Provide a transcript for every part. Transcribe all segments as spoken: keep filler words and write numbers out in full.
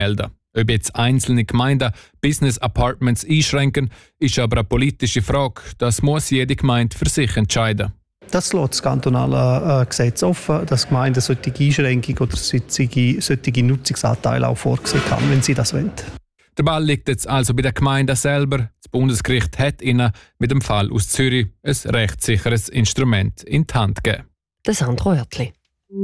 melden. Ob jetzt einzelne Gemeinden Business Apartments einschränken, ist aber eine politische Frage. Das muss jede Gemeinde für sich entscheiden. Das lässt das kantonale äh, Gesetz offen, dass Gemeinden solche Einschränkungen oder solche, solche Nutzungsanteile auch vorgesehen haben, wenn sie das wollen. Der Ball liegt jetzt also bei den Gemeinden selber. Das Bundesgericht hat ihnen mit dem Fall aus Zürich ein rechtssicheres Instrument in die Hand gegeben. Das Sandro Oertli.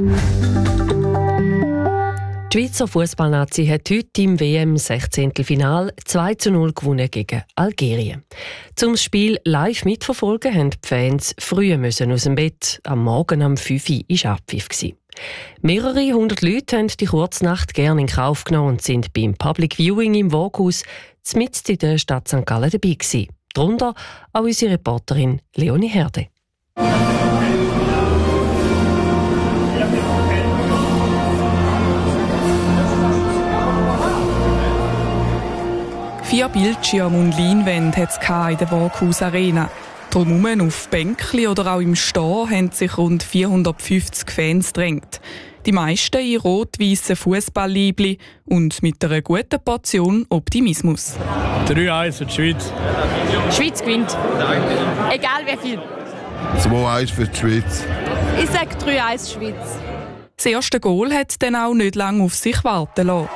Die Schweizer Fußballnazi hat heute im W M-Sechzehntelfinal zwei zu null gewonnen gegen Algerien. Zum Spiel live mitverfolgen mussten die Fans früh müssen aus dem Bett. Am Morgen um fünf Uhr war Abpfiff. Mehrere hundert Leute haben die Kurznacht gerne in Kauf genommen und sind beim Public Viewing im Woghaus mitten in der Stadt Sankt Gallen dabei gewesen. Darunter auch unsere Reporterin Leonie Herde. Vier Bildschirme und Leinwände hat es in der Woghaus Arena. Drumherum auf Bänkli oder auch im Stehen haben sich rund vierhundertfünfzig Fans gedrängt. Die meisten in rot-weißen Fußballleibli und mit einer guten Portion Optimismus. drei eins für die Schweiz. Die Schweiz gewinnt. Egal wie viel. zwei eins für die Schweiz. Ich sage drei eins Schweiz. Das erste Goal hat dann auch nicht lange auf sich warten lassen.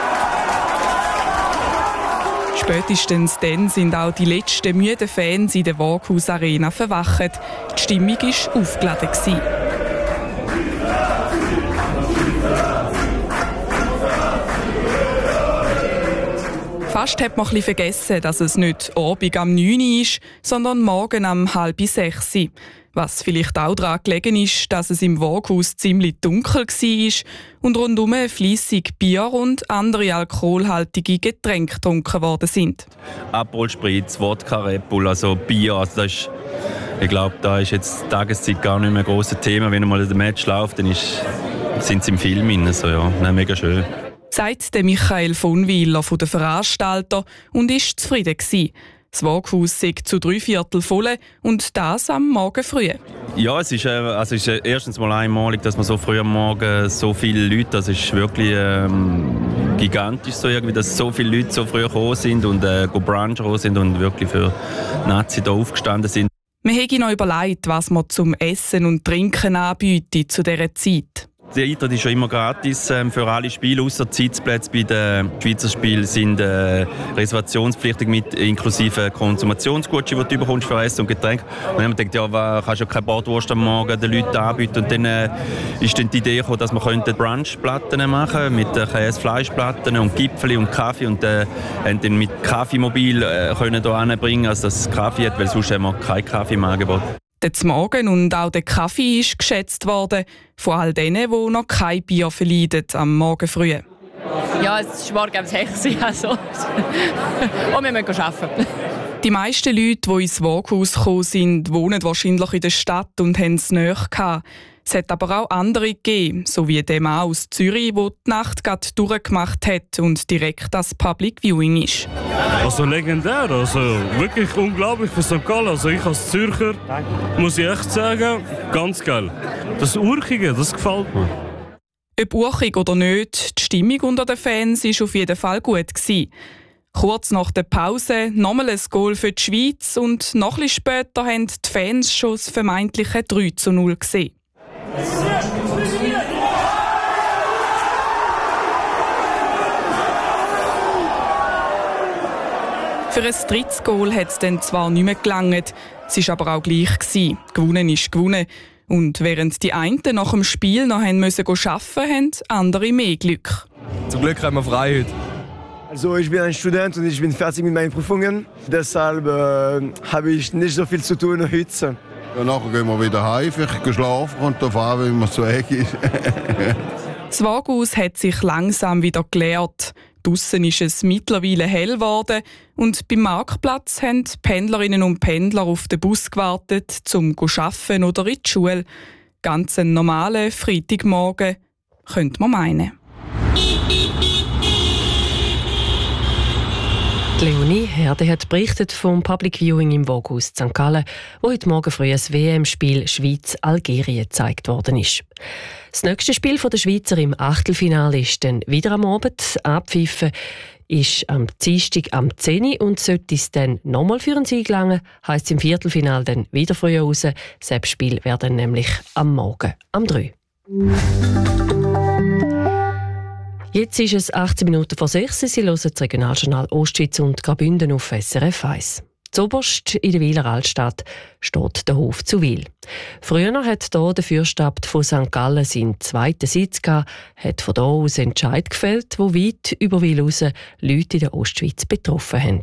Spätestens dann sind auch die letzten müden Fans in der Woghaus Arena verwacht. Die Stimmung war aufgeladen. Fast hat man ein bisschen vergessen, dass es nicht Abend am neun Uhr ist, sondern morgen am halb sechs Uhr. Was vielleicht auch daran gelegen ist, dass es im Woghaus ziemlich dunkel war und rundum fleissig Bier und andere alkoholhaltige Getränke getrunken worden sind. Aperol Spritz, Wodka, Red Bull, also Bier. Also das ist, ich glaube, da ist jetzt die Tageszeit gar nicht mehr ein grosses Thema. Wenn einmal ein Match läuft, dann ist, sind sie im Film drin. Also ja, das ist mega schön. Sagt der Michael von Wieler von der Veranstalter und ist zufrieden gewesen. Das Woghaus sei zu drei Viertel voll und das am Morgen früh. Ja, es ist, äh, also es ist erstens mal einmalig, dass man so früh am Morgen so viele Leute, das ist wirklich ähm, gigantisch, so irgendwie, dass so viele Leute so früh gekommen sind und äh, brunchen gekommen sind und wirklich für Nazi da aufgestanden sind. Wir haben noch überlegt, was man zum Essen und Trinken anbieten zu dieser Zeit. Der Eintritt ist schon immer gratis ähm, für alle Spiele, ausser die Sitzplätze bei den Schweizer Spielen sind äh, reservationspflichtig mit inklusive Konsumationsgutschein, die du bekommst für Essen und Getränke. Und dann haben wir gedacht, ja, was, kannst du ja keine Bratwurst am Morgen den Leuten anbieten. Und dann äh, ist dann die Idee gekommen, dass man Brunchplatten machen mit äh, Käse-Fleischplatten und Gipfeli und Kaffee. Und äh, haben dann mit Kaffeemobil äh, können hier anbringen, also dass es Kaffee hat, weil sonst haben wir keinen Kaffee im Angebot. Der Morgen und auch der Kaffee ist geschätzt worden von all denen, die noch kein Bier verleiden am Morgen früh. Ja, es ist morgen um sechs Uhr, also. Und wir müssen arbeiten. Die meisten Leute, die ins Woghaus gekommen sind, wohnen wahrscheinlich in der Stadt und haben es nahe gehabt. Es hat aber auch andere gegeben, so wie der Mann aus Zürich, der die Nacht gerade durchgemacht hat und direkt das Public Viewing ist. Also legendär, also wirklich unglaublich für Sankt Gallen. Also ich als Zürcher muss ich echt sagen, ganz geil. Das Urchige, das gefällt mir. Ob urchig oder nicht, die Stimmung unter den Fans war auf jeden Fall gut gewesen. Kurz nach der Pause nochmal ein Goal für die Schweiz und noch ein bisschen später haben die Fans schon das vermeintliche drei zu null gesehen. Für ein drittes Goal hat es dann zwar nicht mehr gelangt, es war aber auch gleich gewesen. Gewonnen ist gewonnen. Und während die einen nach dem Spiel noch haben müssen arbeiten, haben andere mehr Glück. Zum Glück haben wir frei heute. Also ich bin ein Student und ich bin fertig mit meinen Prüfungen. Deshalb äh, habe ich nicht so viel zu tun heute. Ja, nachher gehen wir wieder heim, vielleicht schlafen und dann fahren, wenn man zu weg ist. Das Woghaus hat sich langsam wieder geleert. Draussen ist es mittlerweile hell geworden und beim Marktplatz haben Pendlerinnen und Pendler auf den Bus gewartet, um zu arbeiten oder in die Schule. Ganz ein normaler Freitagmorgen, könnte man meinen. Leonie Herde hat berichtet vom Public Viewing im Vogus Sankt Gallen, wo heute Morgen früh das W M-Spiel Schweiz-Algerien gezeigt worden ist. Das nächste Spiel der Schweizer im Achtelfinale ist dann wieder am Abend. Abpfiffen ist am Dienstag am zehn Uhr und sollte es dann nochmal für einen Sieg langen, heisst es im Viertelfinale dann wieder früher raus. Das Spiel wäre dann nämlich am Morgen am drei Uhr. Jetzt ist es achtzehn Minuten vor sechs. Sie hören das Regionaljournal Ostschweiz und Graubünden auf S R F eins. Zoberst in der Wiler Altstadt steht der Hof zu Wil. Früher hat hier der Fürstabt von Sankt Gallen seinen zweiten Sitz gehabt, hat von hier aus Entscheid gefällt, wo weit über Wil raus Leute in der Ostschweiz betroffen haben.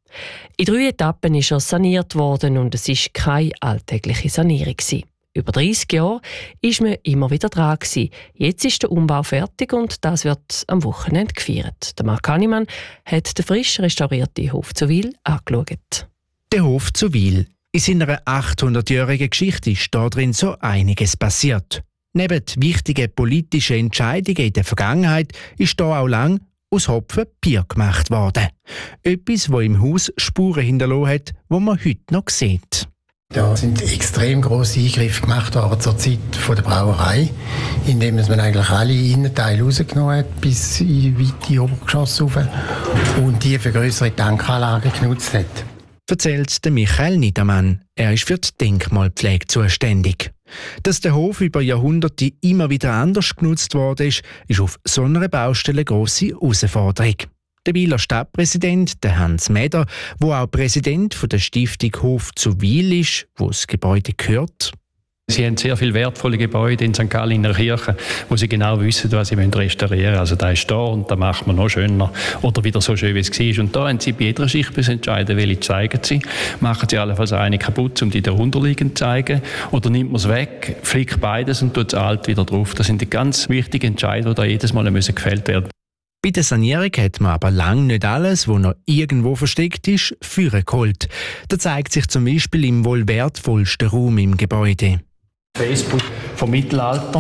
In drei Etappen ist er saniert worden und es war keine alltägliche Sanierung. Über dreissig Jahre war man immer wieder dran. Jetzt ist der Umbau fertig und das wird am Wochenende gefeiert. Der Marc Hannemann hat den frisch restaurierten Hof zu Wil angeschaut. Der Hof zu Wil. In seiner achthundertjährigen Geschichte ist da drin so einiges passiert. Neben wichtigen politischen Entscheidungen in der Vergangenheit ist da auch lang aus Hopfen Bier gemacht worden. Etwas, das im Haus Spuren hinterlassen hat, die man heute noch sieht. Da sind extrem grosse Eingriffe gemacht worden zur Zeit der Brauerei, indem man eigentlich alle Innenteile rausgenommen hat, bis in weite Obergeschosse rauf und die für grössere Tankanlagen genutzt hat. Erzählt der Michael Niedermann. Er ist für die Denkmalpflege zuständig. Dass der Hof über Jahrhunderte immer wieder anders genutzt worden ist, ist auf so einer Baustelle eine grosse Herausforderung. Der Wiler Stadtpräsident, der Hans Meder, der auch Präsident der Stiftung Hof zu Wil ist, wo das Gebäude gehört. Sie haben sehr viele wertvolle Gebäude in Sankt Gallen in der Kirche, wo sie genau wissen, was sie restaurieren wollen. Also da ist da und da macht man noch schöner oder wieder so schön, wie es war. Und da haben sie bei jeder Schicht entscheiden, welche zeigen sie. Machen sie allenfalls eine kaputt, um die darunterliegend zu zeigen, oder nimmt man es weg, flickt beides und tut das Alte wieder drauf. Das sind die ganz wichtigen Entscheidungen, die da jedes Mal müssen gefällt werden. Bei der Sanierung hat man aber lange nicht alles, was noch irgendwo versteckt ist, vorgeholt. Das zeigt sich zum Beispiel im wohl wertvollsten Raum im Gebäude. Facebook vom Mittelalter.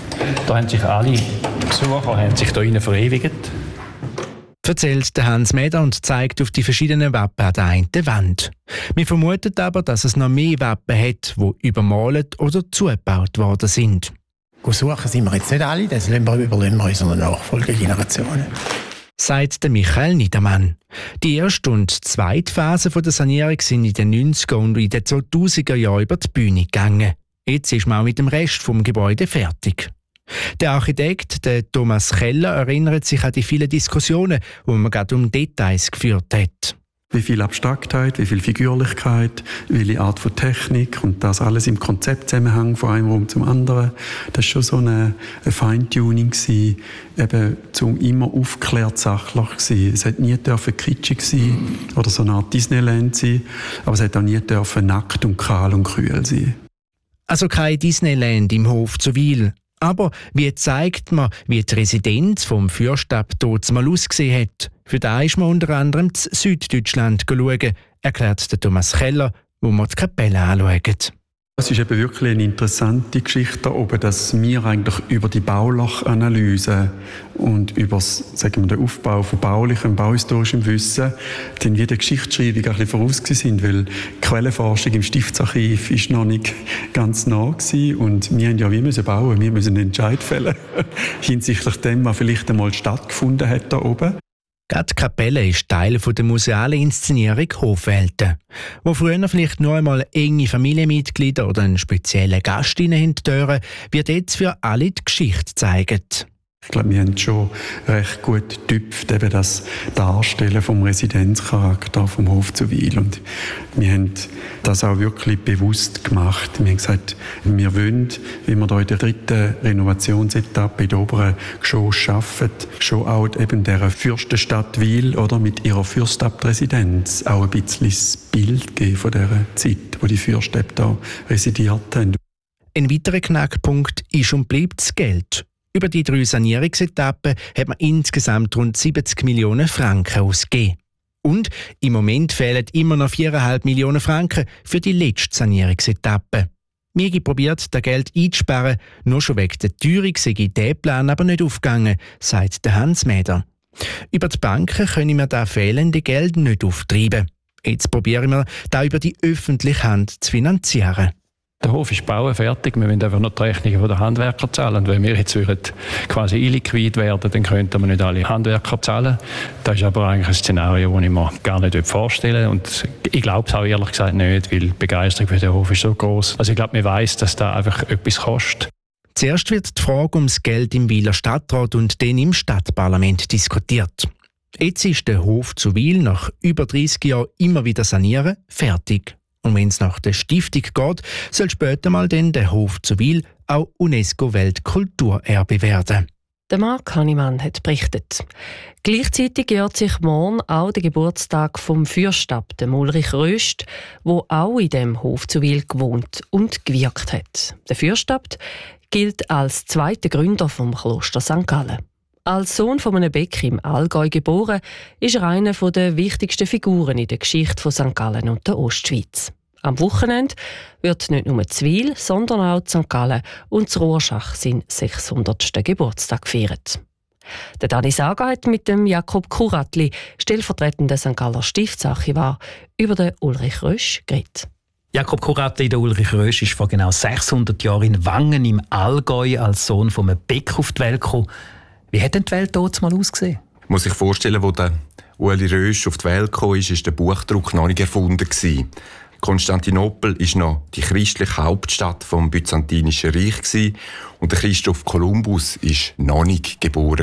Da haben sich alle Besucher haben sich da rein verewigt. Erzählt der Hans Meder und zeigt auf die verschiedenen Wappen an der einen Wand. Wir vermuten aber, dass es noch mehr Wappen hat, die übermalt oder zugebaut worden sind. Suchen sind wir jetzt nicht alle, das überlassen wir unseren Nachfolgegenerationen. Sagt der Michael Niedermann. Die erste und zweite Phase der Sanierung sind in den neunziger und in den zweitausender Jahren über die Bühne gegangen. Jetzt ist man auch mit dem Rest des Gebäudes fertig. Der Architekt, der Thomas Keller, erinnert sich an die vielen Diskussionen, wo man gerade um Details geführt hat. Wie viel Abstraktheit, wie viel Figürlichkeit, welche Art von Technik und das alles im Konzeptzusammenhang von einem Raum zum anderen. Das war schon so eine, eine Feintuning gewesen, eben zum immer aufgeklärt sachlich gewesen. Es hat nie dürfen kitschig sein oder so eine Art Disneyland sein, aber es hat auch nie dürfen nackt und kahl und kühl sein. Also kein Disneyland im Hof zu Wil. Aber wie zeigt man, wie die Residenz vom Fürstabt dort mal ausgesehen hat? Für da ist man unter anderem in Süddeutschland schauen, erklärt der Thomas Keller, wo man die Kapelle anschaut. Es ist eben wirklich eine interessante Geschichte da oben, dass wir eigentlich über die Baulachanalyse und über das, sagen wir, den Aufbau von baulichem, bauhistorischem Wissen dann wie der Geschichtsschreibung ein bisschen voraus sind, weil die Quellenforschung im Stiftsarchiv ist noch nicht ganz nah gewesen und wir haben ja wie müssen bauen, wir müssen einen Entscheid fällen hinsichtlich dem, was vielleicht einmal stattgefunden hat da oben. Gerade die Kapelle ist Teil der musealen Inszenierung Hofwelten, wo früher vielleicht nur einmal enge Familienmitglieder oder einen speziellen Gast hinein dürfen, wird jetzt für alle die Geschichte zeigen. Ich glaube, wir haben schon recht gut getüpft, eben das Darstellen vom Residenzcharakter vom Hof zu Wil. Und wir haben das auch wirklich bewusst gemacht. Wir haben gesagt, wir wollen, wie wir hier in der dritten Renovationsetappe in der oberen Geschoss arbeiten, schon auch eben der Fürstenstadt Wil oder mit ihrer Fürstabtresidenz auch ein bisschen das Bild geben von dieser Zeit, wo die Fürsten da residiert haben. Ein weiterer Knackpunkt ist und bleibt das Geld. Über die drei Sanierungsetappen hat man insgesamt rund siebzig Millionen Franken ausgegeben. Und im Moment fehlen immer noch viereinhalb Millionen Franken für die letzte Sanierungsetappe. Wir haben probiert, das Geld einzusparen, nur schon wegen der Teuerung sei dieser Plan aber nicht aufgegangen, sagt der Hans Meder. Über die Banken können wir das fehlende Geld nicht auftreiben. Jetzt probieren wir, das über die öffentliche Hand zu finanzieren. Der Hof ist bauen fertig, wir müssen einfach noch die Rechnungen der Handwerker zahlen. Und wenn wir jetzt quasi illiquid werden, dann könnten wir nicht alle Handwerker zahlen. Das ist aber eigentlich ein Szenario, das ich mir gar nicht vorstellen will. Und ich glaube es auch ehrlich gesagt nicht, weil die Begeisterung für den Hof ist so groß. Also ich glaube, man weiss, dass das einfach etwas kostet. Zuerst wird die Frage ums Geld im Wiler Stadtrat und dann im Stadtparlament diskutiert. Jetzt ist der Hof zu Wil nach über dreissig Jahren immer wieder sanieren fertig. Und wenn es nach der Stiftung geht, soll später mal dann der Hof zu Wil auch UNESCO-Weltkulturerbe werden. Der Marc Hannemann hat berichtet. Gleichzeitig jährt sich morgen auch der Geburtstag vom Fürstab, dem Ulrich Röst, wo auch in dem Hof zu Wil gewohnt und gewirkt hat. Der Fürstab gilt als zweiter Gründer vom Kloster Sankt Gallen. Als Sohn von einem Bäcker im Allgäu geboren, ist er eine der wichtigsten Figuren in der Geschichte von Sankt Gallen und der Ostschweiz. Am Wochenende wird nicht nur Zwil, sondern auch Sankt Gallen und das Rorschach seinen sechshundertsten Geburtstag gefeiert. Der Dani Sager hat mit dem Jakob Kuratli, stellvertretender Sankt Galler Stiftsarchivar, über den Ulrich Rösch geredet. Jakob Kuratli, der Ulrich Rösch, ist vor genau sechshundert Jahren in Wangen im Allgäu als Sohn von einem Bäcker auf die Welt gekommen. Wie hat denn die Welt dort mal ausgesehen? Man muss sich vorstellen, als der Uli Rösch auf die Welt kam, war der Buchdruck noch nicht erfunden. Konstantinopel war noch die christliche Hauptstadt des Byzantinischen Reichs und der Christoph Kolumbus war noch nicht geboren.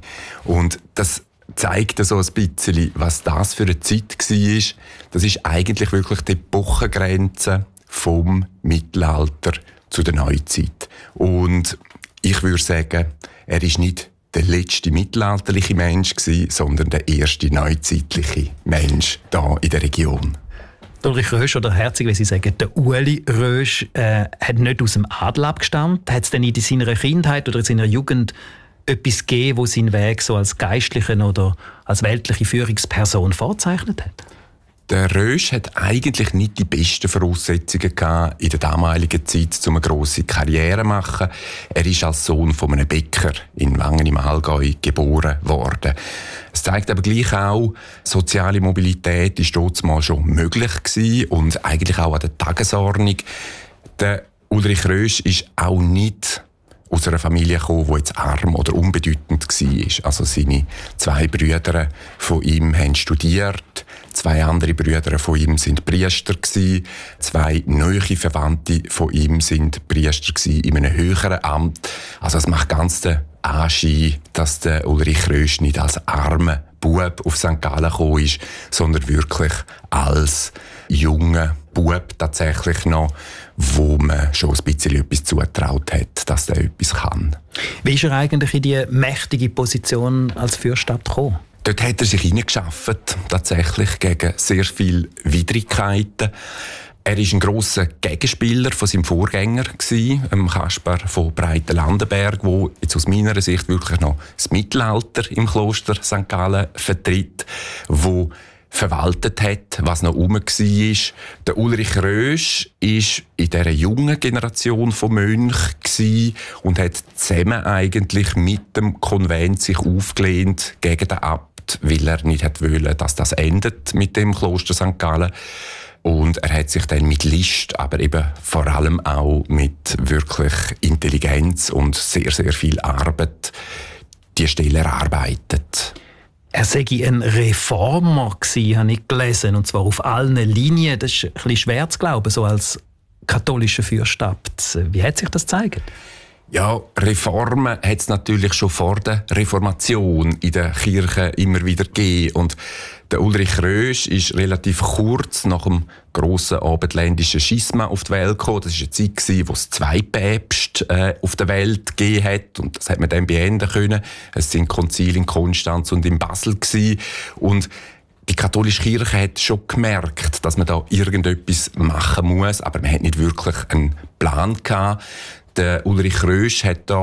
Und das zeigt so ein bisschen, was das für eine Zeit war. Das ist eigentlich wirklich die Epochengrenze vom Mittelalter zu der Neuzeit. Und ich würde sagen, er ist nicht der letzte mittelalterliche Mensch gewesen, sondern der erste neuzeitliche Mensch hier in der Region. Ulrich Rösch, oder Herzig, wie Sie sagen, der Uli Rösch äh, hat nicht aus dem Adel abgestammt. Hat es denn in seiner Kindheit oder in seiner Jugend etwas gegeben, wo seinen Weg so als geistlichen oder als weltliche Führungsperson vorzeichnet hat? Der Rösch hat eigentlich nicht die besten Voraussetzungen gehabt in der damaligen Zeit, um eine grosse Karriere zu machen. Er ist als Sohn von einem Bäcker in Wangen im Allgäu geboren worden. Es zeigt aber gleich auch, soziale Mobilität ist dort mal schon möglich gewesen und eigentlich auch an der Tagesordnung. Der Ulrich Rösch ist auch nicht aus einer Familie gekommen, die jetzt arm oder unbedeutend war. Also seine zwei Brüder von ihm haben studiert, zwei andere Brüder von ihm sind Priester gewesen, zwei neue Verwandte von ihm sind Priester gewesen in einem höheren Amt. Also es macht ganz den Anschein, dass der Ulrich Rösch nicht als armer Bub auf Sankt Gallen gekommen ist, sondern wirklich als junger Bub tatsächlich noch, wo man schon ein bisschen etwas zugetraut hat, dass er etwas kann. Wie ist er eigentlich in diese mächtige Position als Fürstab gekommen? Dort hat er sich hineingeschafft, tatsächlich gegen sehr viele Widrigkeiten. Er war ein grosser Gegenspieler von seinem Vorgänger, dem Kaspar von Breitenlandenberg, der jetzt aus meiner Sicht wirklich noch das Mittelalter im Kloster Sankt Gallen vertritt, wo verwaltet hat, was noch rum war. Der Ulrich Rösch war in dieser jungen Generation von Mönchen und hat zusammen eigentlich mit dem Konvent sich aufgelehnt gegen den Abt, weil er nicht wollte, dass das endet mit dem Kloster Sankt Gallen. Und er hat sich dann mit List, aber eben vor allem auch mit wirklich Intelligenz und sehr, sehr viel Arbeit die Stelle erarbeitet. Er sei ein Reformer gewesen, habe ich gelesen, und zwar auf allen Linien. Das ist ein bisschen schwer zu glauben, so als katholischer Fürstab. Wie hat sich das gezeigt? Ja, Reformen hat es natürlich schon vor der Reformation in der Kirche immer wieder gegeben. Und der Ulrich Rösch ist relativ kurz nach dem grossen abendländischen Schisma auf die Welt gekommen. Das war eine Zeit, in der es zwei Päpste äh, auf der Welt gegeben hat. Und das hat man dann beenden können. Es sind Konzile in Konstanz und in Basel gewesen. Und die katholische Kirche hat schon gemerkt, dass man da irgendetwas machen muss, aber man hat nicht wirklich einen Plan gehabt. Der Ulrich Rösch hat da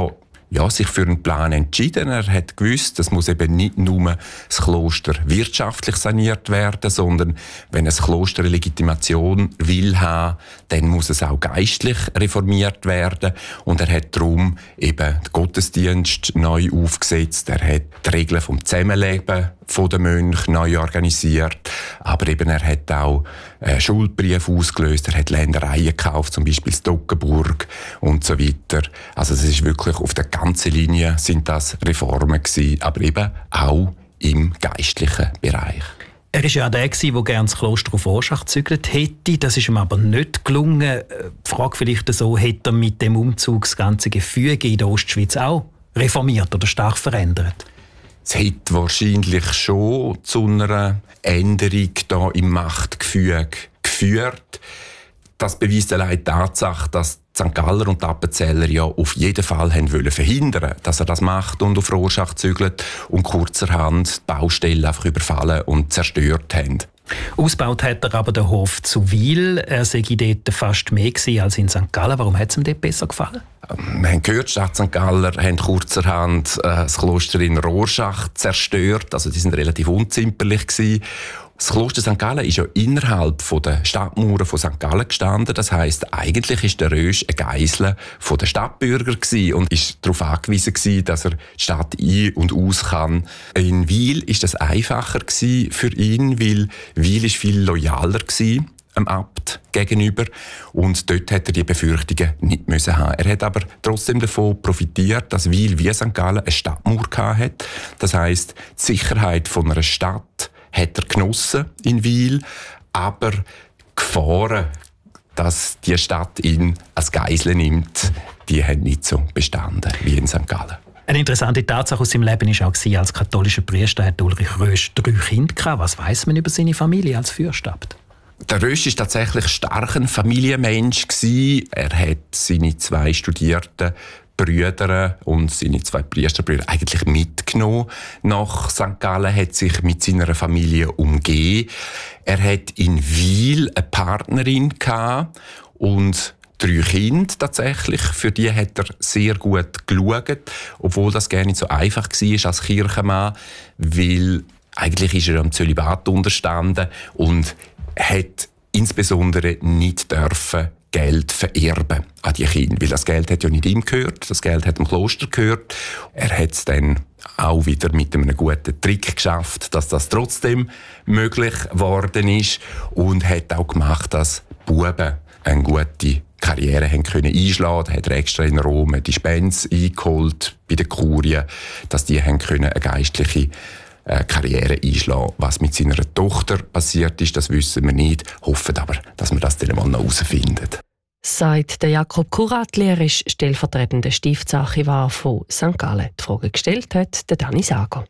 ja, sich für einen Plan entschieden. Er hat gewusst, es muss eben nicht nur das Kloster wirtschaftlich saniert werden, sondern wenn ein Kloster eine Legitimation will haben, dann muss es auch geistlich reformiert werden. Und er hat darum eben den Gottesdienst neu aufgesetzt. Er hat die Regeln vom Zusammenleben von den Mönchen neu organisiert. Aber eben er hat auch äh, Schuldbriefe ausgelöst. Er hat Ländereien gekauft, zum Beispiel Stockenburg und so weiter. Also es ist wirklich auf der ganzen Linie sind das Reformen gewesen, aber eben auch im geistlichen Bereich. Er war ja auch der, der gerne das Kloster auf Orschach gezügelt hätte. Das ist ihm aber nicht gelungen. Die Frage vielleicht so, hätte er mit dem Umzug das ganze Gefüge in der Ostschweiz auch reformiert oder stark verändert? Es hat wahrscheinlich schon zu einer Änderung da im Machtgefüge geführt. Das beweist allein die Tatsache, dass die Sankt Galler und die Appenzeller ja auf jeden Fall haben wollen verhindern, dass er das macht und auf Rorschach zügelt und kurzerhand die Baustelle einfach überfallen und zerstört haben. Ausgebaut hat er aber den Hof zu Wil. Er sei dort fast mehr gewesen als in Sankt Gallen. Warum hat es ihm dort besser gefallen? Wir haben gehört, die Stadt Sankt Galler haben kurzerhand äh, das Kloster in Rorschach zerstört. Also die sind relativ unzimperlich gewesen. Das Kloster Sankt Gallen ist ja innerhalb der Stadtmauern von Sankt Gallen gestanden. Das heisst, eigentlich war der Rösch ein Geisel der Stadtbürger und ist darauf angewiesen gewesen, dass er die Stadt ein- und aus kann. In Wil ist das einfacher gewesen für ihn, weil Wil ist viel loyaler gewesen dem Abt gegenüber und dort hat er die Befürchtungen nicht müssen haben. Er hat aber trotzdem davon profitiert, dass Wil wie Sankt Gallen eine Stadtmauer hatte. Das heisst, die Sicherheit von einer Stadt hat er genossen in Wil, aber Gefahren, dass die Stadt ihn als Geisel nimmt, die haben nicht so bestanden wie in Sankt Gallen. Eine interessante Tatsache aus seinem Leben war auch, als katholischer Priester hat Ulrich Rösch drei Kinder gehabt. Was weiss man über seine Familie als Fürstabt? Der Rösch war tatsächlich stark ein Familienmensch. Er hat seine zwei studierten Brüder und seine zwei Priesterbrüder eigentlich mitgenommen nach Sankt Gallen, hat sich mit seiner Familie umgeben. Er hat in Wil eine Partnerin gehabt und drei Kinder tatsächlich. Für die hat er sehr gut geschaut, obwohl das gar nicht so einfach war als Kirchenmann, weil eigentlich ist er am Zölibat unterstanden und hat insbesondere nicht dürfen Geld vererben an die Kinder, weil das Geld hat ja nicht ihm gehört, das Geld hat dem Kloster gehört. Er hat es dann auch wieder mit einem guten Trick geschafft, dass das trotzdem möglich geworden ist und hat auch gemacht, dass Buben eine gute Karriere haben können einschlagen. Da hat er extra in Rom eine Dispense eingeholt bei der Kurie, dass die haben können eine geistliche Karriere einschlagen. Was mit seiner Tochter passiert ist, das wissen wir nicht. Hoffen aber, dass wir das dann mal noch herausfinden. Sagt der Jakob Kuratli, er ist stellvertretender Stiftsarchivar von Sankt Gallen. Die Frage gestellt hat der Dani Sager.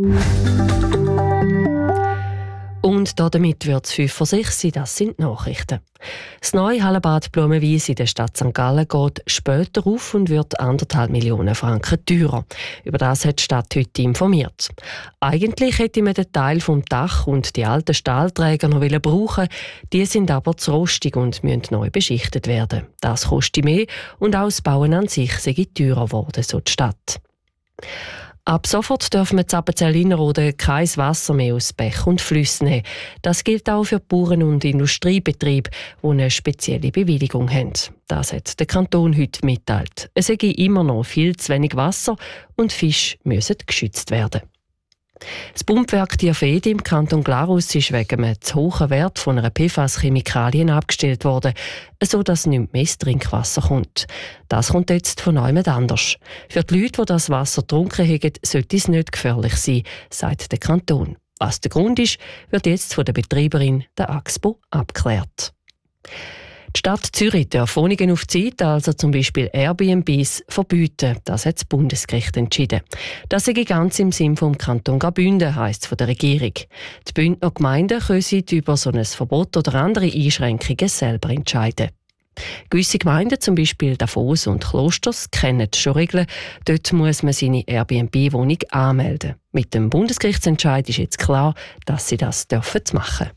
Und damit wird es fünf vor sechs sein, das sind die Nachrichten. Das neue Hallenbad Blumenwies in der Stadt Sankt Gallen geht später auf und wird anderthalb Millionen Franken teurer. Über das hat die Stadt heute informiert. Eigentlich hätte man den Teil vom Dach und die alten Stahlträger noch brauchen. Die sind aber zu rostig und müssen neu beschichtet werden. Das kostet mehr und auch das Bauen an sich sei teurer geworden, so die Stadt. Ab sofort dürfen wir in Appenzell-Innerrhoden kein Wasser mehr aus Bächen und Flüssen nehmen. Das gilt auch für Bauern- und Industriebetriebe, die eine spezielle Bewilligung haben. Das hat der Kanton heute mitteilt. Es sei immer noch viel zu wenig Wasser und Fische müssen geschützt werden. Das Pumpwerk Diafedi im Kanton Glarus ist wegen einem zu hohen Wert von einer P F A S-Chemikalien abgestellt worden, sodass nicht mehr ins Trinkwasser kommt. Das kommt jetzt von jemand anders. Für die Leute, die das Wasser getrunken haben, sollte es nicht gefährlich sein, sagt der Kanton. Was der Grund ist, wird jetzt von der Betreiberin der Axpo abgeklärt. Die Stadt Zürich darf Wohnungen auf Zeit, also zum Beispiel Airbnbs, verbieten. Das hat das Bundesgericht entschieden. Das sei ganz im Sinn vom Kanton Graubünden, heisst es von der Regierung. Die Bündner Gemeinden können sich über so ein Verbot oder andere Einschränkungen selber entscheiden. Gewisse Gemeinden, zum Beispiel Davos und Klosters, kennen schon Regeln. Dort muss man seine Airbnb-Wohnung anmelden. Mit dem Bundesgerichtsentscheid ist jetzt klar, dass sie das dürfen machen.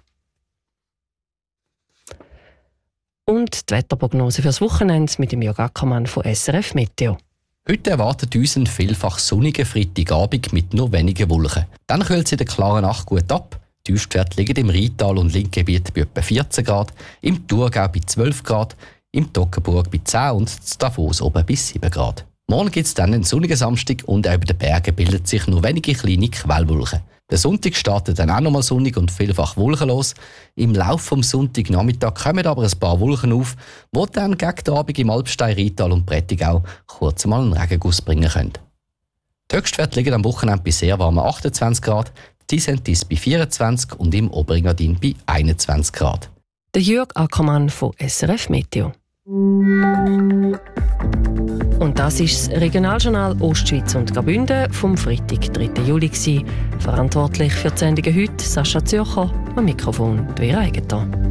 Und die Wetterprognose fürs Wochenende mit dem Jörg Ackermann von S R F Meteo. Heute erwartet uns ein vielfach sonniger Freitagabend mit nur wenigen Wolken. Dann kühlt es in der klaren Nacht gut ab. Die Tiefstwerte liegen im Rheintal und Linkgebiet bei etwa vierzehn Grad, im Thurgau bei zwölf Grad, im Toggenburg bei zehn und in Davos oben bis sieben Grad. Morgen gibt es dann einen sonnigen Samstag und auch über den Bergen bilden sich nur wenige kleine Quellwolken. Der Sonntag startet dann auch nochmal sonnig und vielfach wolkenlos. Im Laufe des Sonntagnachmittag kommen aber ein paar Wolken auf, die dann gegen den Abend im Alpstein, Rheintal und Prättigau kurz mal einen Regenguss bringen können. Die Höchstwerte liegen am Wochenende bei sehr warmen achtundzwanzig Grad, die Sentis bei vierundzwanzig und im Oberengadin bei einundzwanzig Grad. Der Jörg Ackermann von S R F Meteo. Und das ist das Regionaljournal Ostschweiz und Graubünden vom Freitag, dritten Juli gewesen. Verantwortlich für die Sendungen heute Sascha Zürcher, am Mikrofon Vera Eigentor.